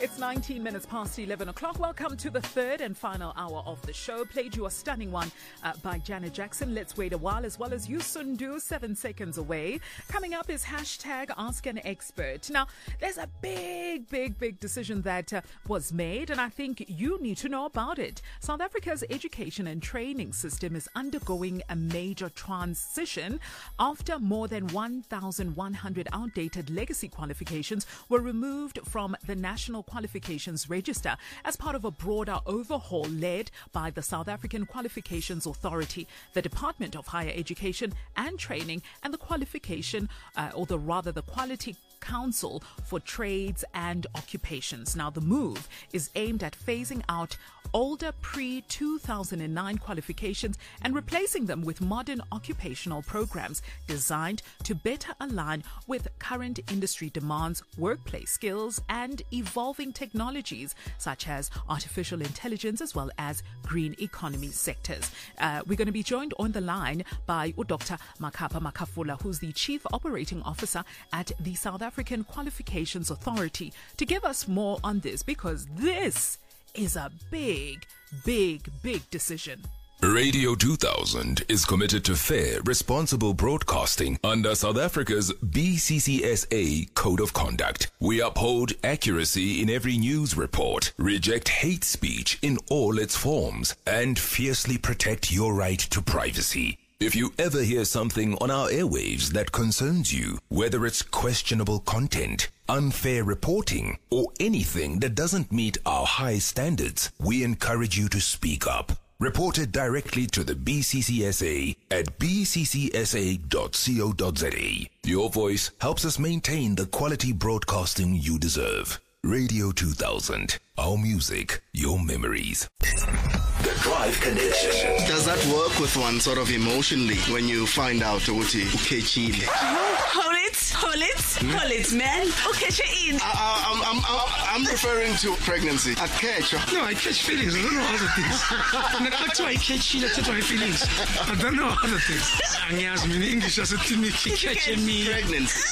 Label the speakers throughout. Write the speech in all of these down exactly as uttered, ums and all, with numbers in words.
Speaker 1: It's nineteen minutes past eleven o'clock. Welcome to the third and final hour of the show. Played you a stunning one uh, by Janet Jackson, Let's Wait a While, as well as Yusundu, Seven Seconds Away. Coming up is hashtag Ask an Expert. Now, there's a big, big, big decision that uh, was made, and I think you need to know about it. South Africa's education and training system is undergoing a major transition after more than one thousand one hundred outdated legacy qualifications were removed from the National Qualifications Register as part of a broader overhaul led by the South African Qualifications Authority, the Department of Higher Education and Training, and the Qualification, uh, or the rather the Quality Council for Trades and Occupations. Now, the move is aimed at phasing out older pre two thousand nine qualifications and replacing them with modern occupational programs designed to better align with current industry demands, workplace skills, and evolving technologies such as artificial intelligence as well as green economy sectors. Uh, we're going to be joined on the line by Doctor Makhapa Makhafula, who's the Chief Operating Officer at the South African Qualifications Authority, to give us more on this, because this is a big, big, big decision.
Speaker 2: Radio two thousand is committed to fair, responsible broadcasting under South Africa's B C C S A Code of Conduct. We uphold accuracy in every news report, reject hate speech in all its forms, and fiercely protect your right to privacy. If you ever hear something on our airwaves that concerns you, whether it's questionable content, unfair reporting, or anything that doesn't meet our high standards, we encourage you to speak up. Report it directly to the B C C S A at b c c s a dot co dot z a. Your voice helps us maintain the quality broadcasting you deserve. Radio two thousand. Our music, your memories. The Drive Connection.
Speaker 3: Does that work with one sort of emotionally when you find out ukuthi ukhetshile?
Speaker 4: Hold it, hold it, hold it, man. Ukhetshile.
Speaker 3: I'm, I'm, I'm, I'm referring to pregnancy. I catch.
Speaker 5: No, I catch feelings. I don't know other things. That's why I catch my feelings. I don't know other things. Angiyazi mina English asetiniki catch me.
Speaker 3: Pregnancy.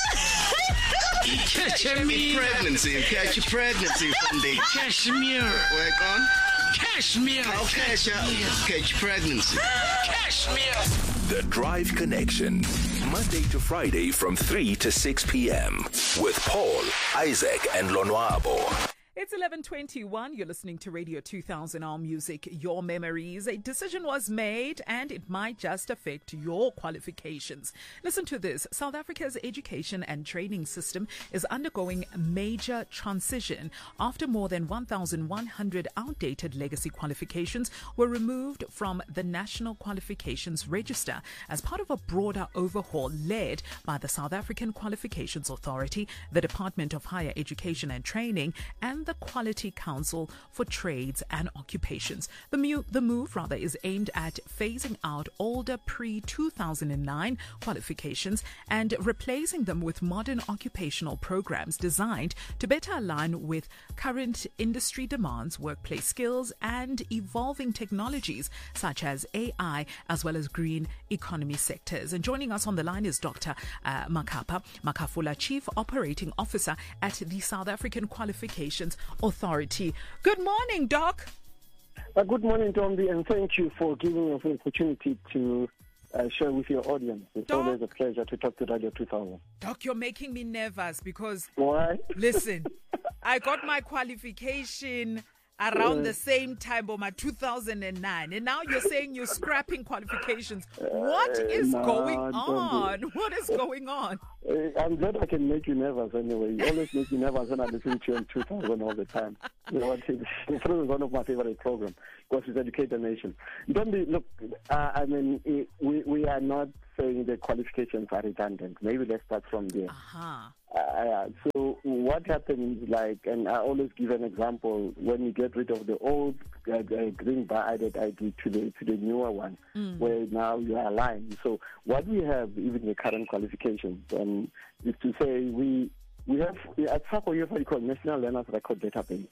Speaker 5: Catch me.
Speaker 3: Pregnancy. Catch pregnancy from the
Speaker 5: Cashmere.
Speaker 3: Work on.
Speaker 5: Cashmere.
Speaker 3: I'll catch catch pregnancy.
Speaker 5: Cashmere.
Speaker 2: The Drive Connection. Monday to Friday from three to six p.m. with Paul, Isaac, and Lonwabo.
Speaker 1: It's eleven twenty-one. You're listening to Radio two thousand, Our Music, Your Memories. A decision was made and it might just affect your qualifications. Listen to this. South Africa's education and training system is undergoing a major transition after more than one thousand one hundred outdated legacy qualifications were removed from the National Qualifications Register as part of a broader overhaul led by the South African Qualifications Authority, the Department of Higher Education and Training, and the Quality Council for Trades and Occupations. The, mu- the move, rather, is aimed at phasing out older pre two thousand nine qualifications and replacing them with modern occupational programs designed to better align with current industry demands, workplace skills, and evolving technologies such as A I, as well as green economy sectors. And joining us on the line is Doctor Uh, Makhapa Makhafula, Chief Operating Officer at the South African Qualifications Authority. Good morning, Doc.
Speaker 6: Uh, good morning, Tombi, and thank you for giving us the opportunity to uh, share with your audience. It's
Speaker 1: Doc,
Speaker 6: always a pleasure to talk to Radio two thousand.
Speaker 1: Doc, you're making me nervous because,
Speaker 6: why?
Speaker 1: Listen, I got my qualification around the same time, Boma, two thousand nine, and now you're saying you're scrapping qualifications. What is
Speaker 6: nah,
Speaker 1: going on? What is going on?
Speaker 6: Uh, I'm glad I can make you nervous anyway. You always make me nervous when I listen to you on two thousand all the time. You know, it's, it's one of my favorite programs because it's Educate the Nation. Don't be, look, uh, I mean, it, we, we are not saying the qualifications are redundant. Maybe let's start from there.
Speaker 1: Uh-huh.
Speaker 6: Uh, so what happens, like, and I always give an example, when you get rid of the old uh, uh, green bar-added I D to the to the newer one, mm. where now you are aligned. So what we have, even the current qualifications, um, is to say we we have at SACO, you have what you call National Learners Record Database.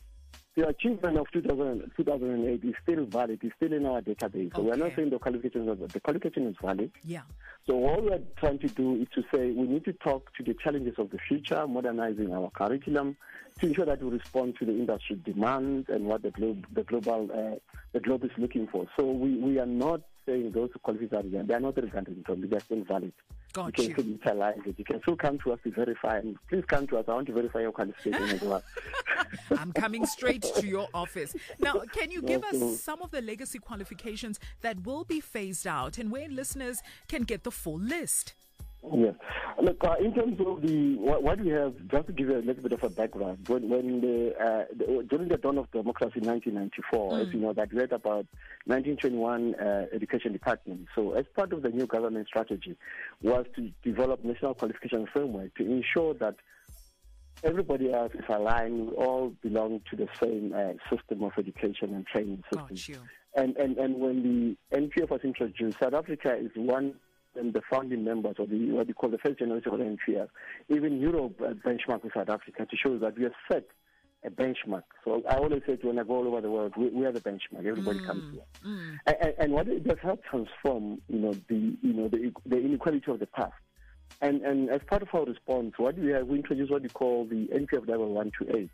Speaker 6: the achievement of two thousand, two thousand eight is still valid. It's still in our database. So
Speaker 1: Okay.
Speaker 6: we're not saying the qualification is the qualification is valid.
Speaker 1: Yeah.
Speaker 6: So all we're trying to do is to say we need to talk to the challenges of the future, modernizing our curriculum to ensure that we respond to the industry demands and what the globe, the global, uh, the globe is looking for. So we, we are not saying those qualifications are they are not redundant. They are still valid.
Speaker 1: Got
Speaker 6: you
Speaker 1: you.
Speaker 6: can still utilize it. You can still come to us to verify. And please come to us. I want to verify your qualification as well.
Speaker 1: I'm coming straight to your office. Now, can you give
Speaker 6: Okay.
Speaker 1: us some of the legacy qualifications that will be phased out and where listeners can get the full list?
Speaker 6: Yes. Look, uh, in terms of the what, what we have, just to give you a little bit of a background, when, when the, uh, the during the dawn of democracy in nineteen ninety-four,
Speaker 1: Mm.
Speaker 6: as you know, that we had about nineteen twenty-one uh, education department. So, as part of the new government strategy, was to develop national qualification framework to ensure that everybody else is aligned. We all belong to the same uh, system of education and training system.
Speaker 1: Got you.
Speaker 6: And, and and when the N Q F was introduced, South Africa is one of the founding members of the what they call the first generation of the N Q F. Even Europe uh, benchmarked with South Africa to show that we have set a benchmark. So I always say when I go all over the world, we, we are the benchmark. Everybody
Speaker 1: Mm,
Speaker 6: comes here,
Speaker 1: mm.
Speaker 6: and, and, and what it does help transform, you know, the you know the the inequality of the past. And and as part of our response, what we have we introduced what we call the N Q F level one to eight.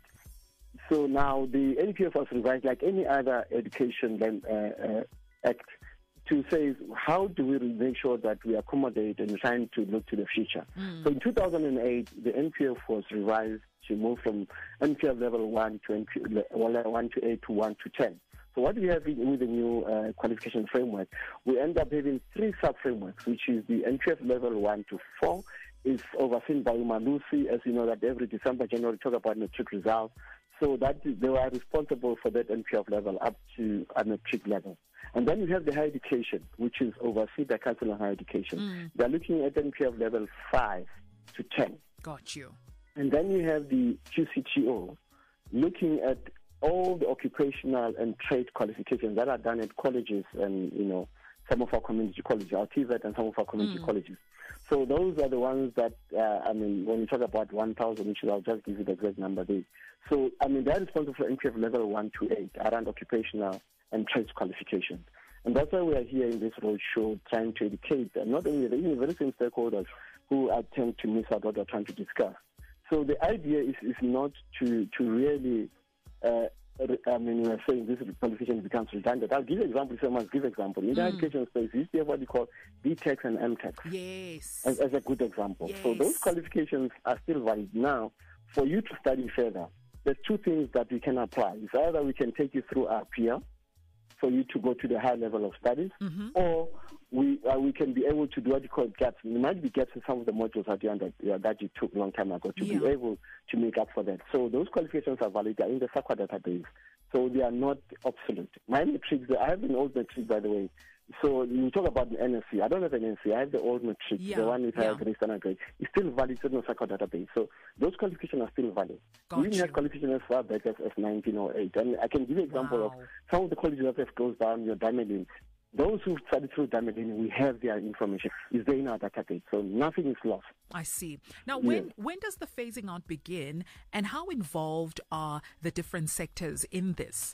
Speaker 6: So now the N Q F was revised like any other education uh, uh, act to say how do we make sure that we accommodate and trying to look to the future.
Speaker 1: Mm.
Speaker 6: So in two thousand eight, the N Q F was revised to move from N Q F level one to N Q F well, one to eight to one to ten. So what we have in, with the new uh, qualification framework, we end up having three sub-frameworks, which is the N Q F level one to four, is overseen by Umalusi, as you know that every December, January, talk about matric results. So that they were responsible for that N Q F level up to a matric level. And then you have the higher education, which is overseen by Council on Higher Education.
Speaker 1: Mm.
Speaker 6: They're looking at N Q F level five to ten.
Speaker 1: Got you.
Speaker 6: And then you have the Q C T O, looking at all the occupational and trade qualifications that are done at colleges and, you know, some of our community colleges, our T V E T and some of our community
Speaker 1: Mm.
Speaker 6: colleges. So those are the ones that, uh, I mean, when we talk about one thousand, which I'll just give you the exact number there. So, I mean, they're responsible for N Q F level one to eight around occupational and trade qualifications. And that's why we are here in this roadshow trying to educate them, not only the even very same stakeholders who are tend to miss out what we're trying to discuss. So the idea is, is not to, to really, uh, I mean, we're saying this qualification becomes redundant. I'll give you an example, if I must give an example. In the
Speaker 1: Mm.
Speaker 6: education space, you used to have what you call B TECs and M TECs
Speaker 1: Yes.
Speaker 6: as, as a good example. So
Speaker 1: Yes.
Speaker 6: those qualifications are still valid. Now, for you to study further, there's two things that we can apply. It's either we can take you through our peer for you to go to the high level of studies,
Speaker 1: Mhm.
Speaker 6: or we uh, we can be able to do what you call gaps. There might be gaps in some of the modules that you, under, uh, that you took a long time ago to
Speaker 1: Yeah.
Speaker 6: be able to make up for that. So those qualifications are valid. They're in the SAQA database. So they are not obsolete. My matrics, I have an old matric, by the way. So you talk about the N S C. I don't have an N S C. I have the old matric,
Speaker 1: Yeah,
Speaker 6: the one with higher
Speaker 1: yeah.
Speaker 6: grade, standard grade. It's still valid. It's in the SAQA database. So those qualifications are still valid.
Speaker 1: Got
Speaker 6: we even
Speaker 1: you.
Speaker 6: have qualifications as far back as, as nineteen oh eight. And I can give you an example of
Speaker 1: Wow.
Speaker 6: some of the colleges that have closed down, your Damelin. Those who studied through Damelin, we have their information. It's there in our database. So nothing is lost.
Speaker 1: I see. Now, when
Speaker 6: Yeah.
Speaker 1: when does the phasing out begin, and how involved are the different sectors in this?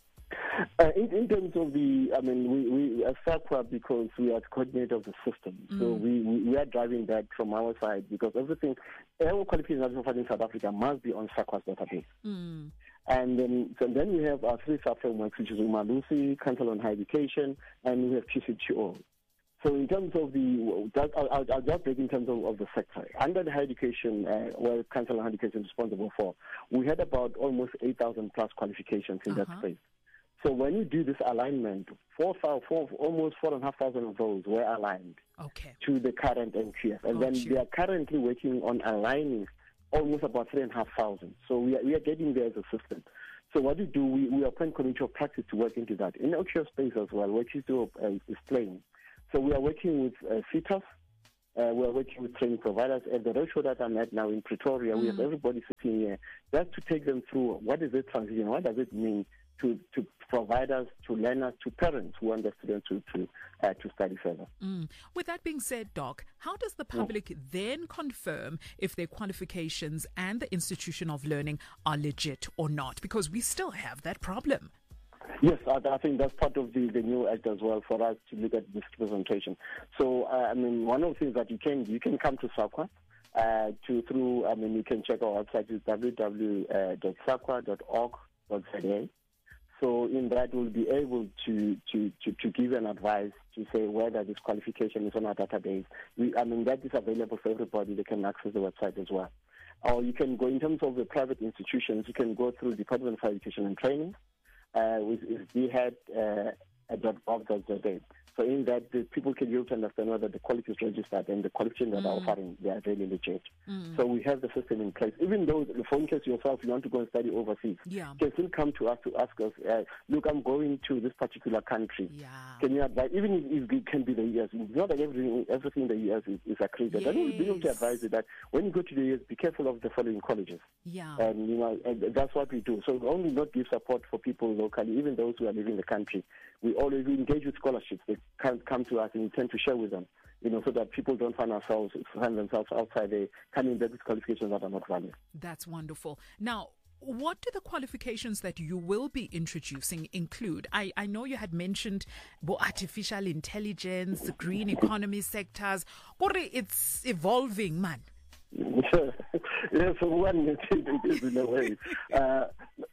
Speaker 6: Uh, in, in terms of the, I mean, we, we as SAQA, because we are the coordinator of the system, so we, we, we are driving that from our side because everything, all qualifications that we offer in South Africa must be on SAQA's database.
Speaker 1: Mm.
Speaker 6: And then, so then we have our three sub-frameworks, which is Umalusi, Council on Higher Education, and we have Q C T O. So in terms of the, I'll, I'll, I'll just break in terms of, of the sector. Under the higher education, uh, where Council on Higher Education is responsible for, we had about almost eight thousand plus qualifications in
Speaker 1: Uh-huh.
Speaker 6: that space. So when you do this alignment, four, four, almost four and a half thousand of those were aligned
Speaker 1: Okay.
Speaker 6: to the current N Q F. And
Speaker 1: Got
Speaker 6: then
Speaker 1: you.
Speaker 6: they are currently working on aligning almost about three and a half thousand. So we are, we are getting there as a system. So what we do, we, we appoint committee of practice to work into that. In the N Q F space as well, what you do uh, is playing. So we are working with uh, C T A S. Uh, we are working with training providers. At the ratio that I'm at now in Pretoria, we have everybody sitting here just to take them through what is the transition, what does it mean to, to providers, to learners, to parents who want their students to to, uh, to study further.
Speaker 1: Mm. With that being said, Doc, how does the public mm. then confirm if their qualifications and the institution of learning are legit or not? Because we still have that problem.
Speaker 6: Yes, I, I think that's part of the, the new act as well for us to look at this representation. So, uh, I mean, one of the things that you can you can come to SAQA uh, to through. I mean, you can check our website is w w w dot saqua dot org dot z a. So, in that, we'll be able to to, to, to give an advice to say whether this qualification is on our database. We, I mean, that is available for everybody. They can access the website as well. Or you can go in terms of the private institutions. You can go through Department of Education and Training. Uh, which is d h e d dot org dot z a. So in that, the people can be able to understand whether the quality is registered and the qualifications that mm. are offering, they are really legit. Mm. So we have the system in place. Even though, for in case yourself, you want to go and study overseas,
Speaker 1: yeah.
Speaker 6: you can still come to us to ask us, uh, look, I'm going to this particular country.
Speaker 1: Yeah.
Speaker 6: Can you advise, even if it can be the U S, it's not that everything, everything in the U S is, is accredited. Yes. Then we'll be able to advise you that when you go to the U S, be careful of the following colleges.
Speaker 1: Yeah.
Speaker 6: And, you know, and that's what we do. So we only not give support for people locally, even those who are living in the country. We always engage with scholarships. They can't come to us and we tend to share with them, you know, so that people don't find ourselves find themselves outside there coming back with qualifications that are not valid.
Speaker 1: That's wonderful. Now, what do the qualifications that you will be introducing include? I, I know you had mentioned artificial intelligence, the green economy sectors. It's evolving, man.
Speaker 6: Yes, one it is in a way. Uh,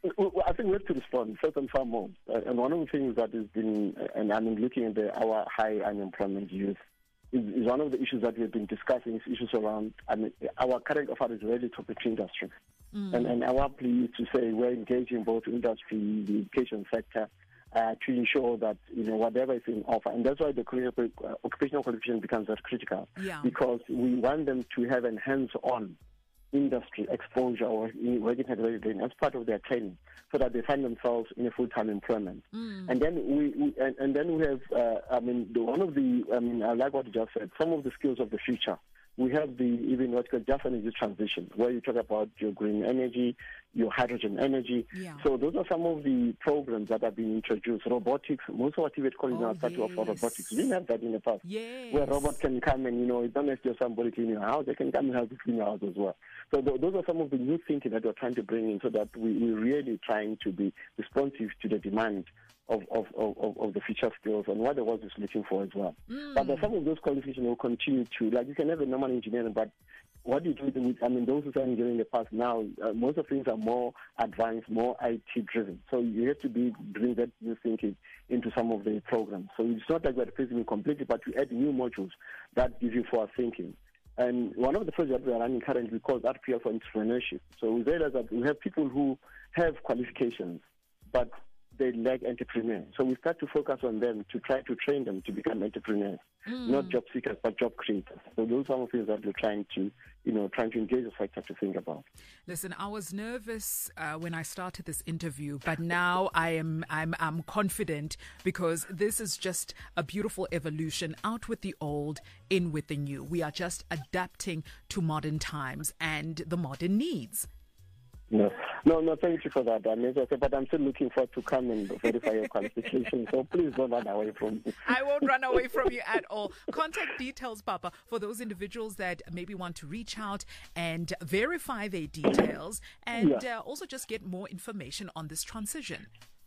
Speaker 6: I think we have to respond first and foremost. Uh, and one of the things that has been, and I mean, looking at the, our high unemployment youth, is, is one of the issues that we've been discussing. Is issues around. I mean, our current offer is really to industry, mm. and and our plea is to say we're engaging both industry, the education sector, uh, to ensure that you know whatever is in offer, and that's why the uh, occupational qualification becomes very critical.
Speaker 1: Yeah.
Speaker 6: Because we want them to have a hands-on industry exposure or working at the as part of their training, so that they find themselves in a full-time employment. Mm. And then we, we and, and then we have, uh, I mean, the, one of the, I mean, I like what you just said. Some of the skills of the future. We have the even what's called just energy transition, where you talk about your green energy, your hydrogen energy.
Speaker 1: Yeah.
Speaker 6: So those are some of the programs that have been introduced. Robotics, most of our T V E T colleges
Speaker 1: oh,
Speaker 6: now start
Speaker 1: yes.
Speaker 6: to offer robotics. We didn't have that in the past.
Speaker 1: Yes.
Speaker 6: Where a robot can come and, you know, it's not necessarily somebody clean your house, they can come and help you clean your house as well. So th- those are some of the new thinking that we're trying to bring in, so that we, we're really trying to be responsive to the demand Of, of, of, of the future skills and what the world is looking for as well. Mm. But some of those qualifications will continue to, like you can have a normal engineering, but what you do with, I mean, those who are engineering in the past now, uh, most of things are more advanced, more I T driven. So you have to be bring that new thinking into some of the programs. So it's not like we're replacing it completely, but we add new modules that give you forward thinking. And one of the projects we are running currently called R P L for entrepreneurship. So we realize that we have people who have qualifications, but they lack entrepreneurs. So we start to focus on them to try to train them to become entrepreneurs, mm. not job seekers, but job creators. So those are some of the things that we're trying to, you know, trying to engage the sector to think about.
Speaker 1: Listen, I was nervous uh, when I started this interview, but now I am I'm I'm confident, because this is just a beautiful evolution. Out with the old, in with the new. We are just adapting to modern times and the modern needs.
Speaker 6: No, no, no. Thank you for that, Dan. But I'm still looking forward to come and verify your qualifications. So please don't run away from me.
Speaker 1: I won't run away from you at all. Contact details, Papa, for those individuals that maybe want to reach out and verify their details, and yeah. uh, also just get more information on this transition.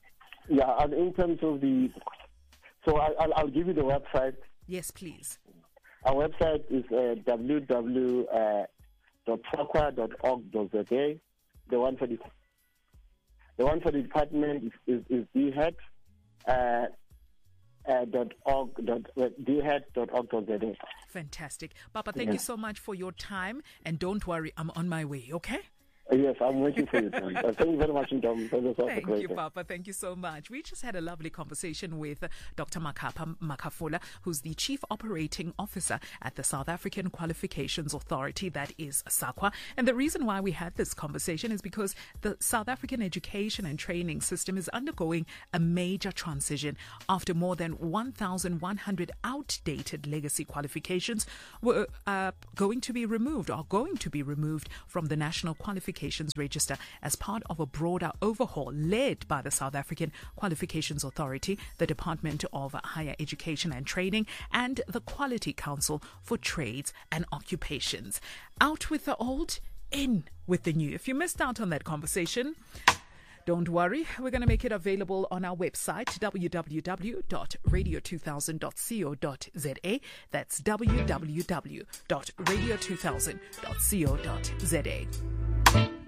Speaker 6: Yeah, and in terms of the, so I, I'll, I'll give you the website.
Speaker 1: Yes, please.
Speaker 6: Our website is uh, w w w dot saqua dot org dot z a. The one for the the one for the department is is, is d h e d uh, uh, dot org dot d h e d dot org dot z a.
Speaker 1: Fantastic, Papa. Thank yeah. you so much for your time, and don't worry, I'm on my way. Okay.
Speaker 6: Yes, I'm waiting for you. uh, thank you very much, Dom.
Speaker 1: Thank you, Papa. Thank you so much. We just had a lovely conversation with Doctor Makapa Makafula, who's the Chief Operating Officer at the South African Qualifications Authority, that is SAQA. And the reason why we had this conversation is because the South African education and training system is undergoing a major transition after more than one thousand one hundred outdated legacy qualifications were uh, going to be removed, or going to be removed from the National Qualification Qualifications Register as part of a broader overhaul led by the South African Qualifications Authority, the Department of Higher Education and Training, and the Quality Council for Trades and Occupations. Out with the old, in with the new. If you missed out on that conversation, don't worry, we're going to make it available on our website, w w w dot radio two thousand dot co dot z a. That's w w w dot radio two thousand dot co dot z a.